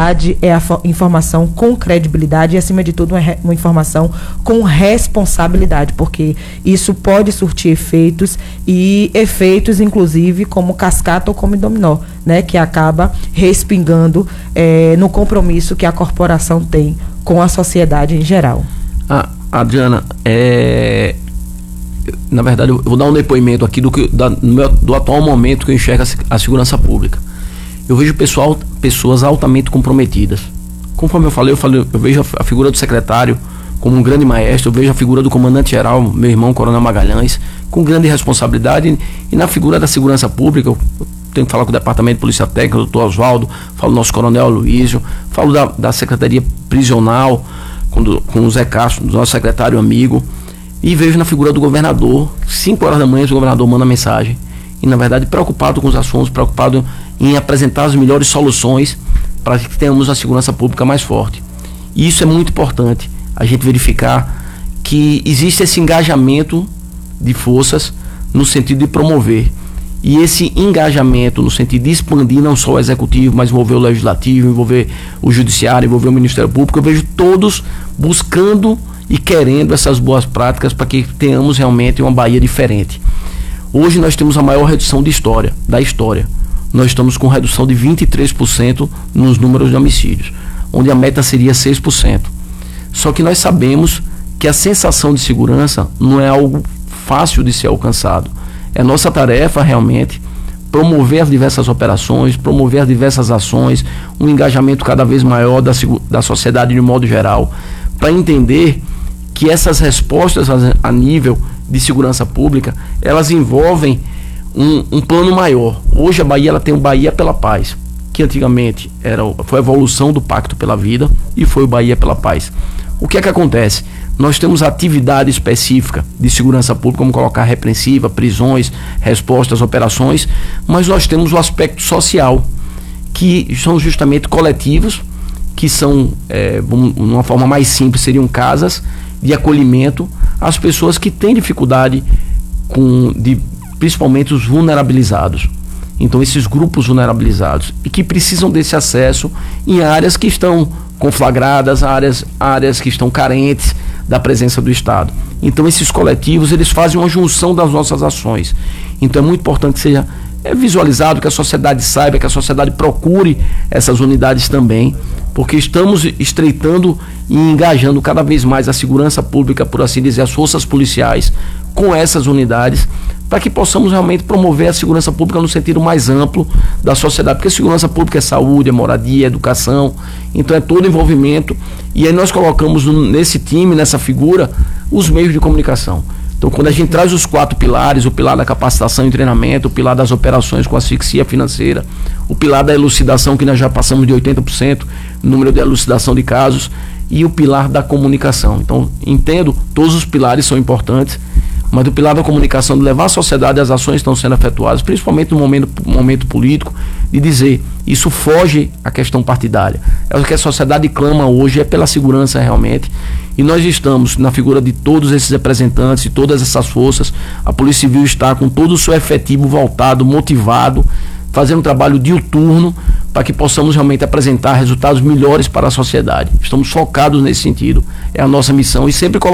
verdade é a informação com credibilidade e, acima de tudo, uma informação com responsabilidade, porque isso pode surtir efeitos, inclusive, como cascata ou como dominó, né, que acaba respingando no compromisso que a corporação tem com a sociedade em geral. Adriana, na verdade, eu vou dar um depoimento aqui do atual momento que eu enxergo a segurança pública. Eu vejo pessoas altamente comprometidas. Conforme eu falei, eu vejo a figura do secretário como um grande maestro, eu vejo a figura do comandante-geral, meu irmão, Coronel Magalhães, com grande responsabilidade, e na figura da segurança pública, eu tenho que falar com o Departamento de Polícia Técnica, o doutor Oswaldo, falo do nosso Coronel Aloysio, falo da Secretaria Prisional, com o Zé Castro, do nosso secretário amigo, e vejo na figura do governador. 5 horas da manhã o governador manda mensagem, e na verdade preocupado com os assuntos, preocupado em apresentar as melhores soluções para que tenhamos a segurança pública mais forte. E isso é muito importante, a gente verificar que existe esse engajamento de forças no sentido de promover. E esse engajamento no sentido de expandir não só o executivo, mas envolver o legislativo, envolver o judiciário, envolver o Ministério Público. Eu vejo todos buscando e querendo essas boas práticas para que tenhamos realmente uma Bahia diferente. Hoje nós temos a maior redução da história. Nós estamos com redução de 23% nos números de homicídios, onde a meta seria 6%. Só que nós sabemos que a sensação de segurança não é algo fácil de ser alcançado. É nossa tarefa realmente promover as diversas operações, promover as diversas ações, um engajamento cada vez maior da sociedade de modo geral, para entender que essas respostas a nível de segurança pública, elas envolvem um plano maior. Hoje a Bahia ela tem o Bahia pela Paz, que antigamente foi a evolução do Pacto pela Vida e foi o Bahia pela Paz. O que é que acontece? Nós temos atividade específica de segurança pública, como colocar repreensiva, prisões, respostas, operações, mas nós temos o aspecto social, que são justamente coletivos, que são, de uma forma mais simples, seriam casas de acolhimento às pessoas que têm dificuldade, principalmente os vulnerabilizados. Então, esses grupos vulnerabilizados e que precisam desse acesso em áreas que estão conflagradas, áreas que estão carentes da presença do Estado. Então, esses coletivos, eles fazem uma junção das nossas ações. Então, é muito importante que seja visualizado, que a sociedade saiba, que a sociedade procure essas unidades também, porque estamos estreitando e engajando cada vez mais a segurança pública, por assim dizer, as forças policiais com essas unidades, para que possamos realmente promover a segurança pública no sentido mais amplo da sociedade, porque a segurança pública é saúde, é moradia, é educação, então é todo envolvimento, e aí nós colocamos nesse time, nessa figura, os meios de comunicação. Então, quando a gente traz os 4 pilares, o pilar da capacitação e treinamento, o pilar das operações com asfixia financeira, o pilar da elucidação, que nós já passamos de 80% no número de elucidação de casos, e o pilar da comunicação. Então, entendo, todos os pilares são importantes, mas o pilar da comunicação, de levar à sociedade as ações que estão sendo efetuadas, principalmente no momento político, de dizer, isso foge à questão partidária. É o que a sociedade clama hoje, é pela segurança realmente, e nós estamos na figura de todos esses representantes e todas essas forças. A Polícia Civil está com todo o seu efetivo voltado, motivado, fazendo um trabalho diuturno para que possamos realmente apresentar resultados melhores para a sociedade. Estamos focados nesse sentido, é a nossa missão, e sempre